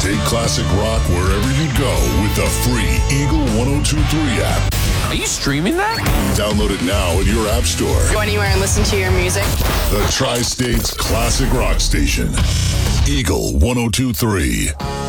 Take classic rock wherever you go with the free Eagle 1023 app. Are you streaming that? Download it now at your app store. Go anywhere and listen to your music. The Tri-State's classic rock station. Eagle 1023.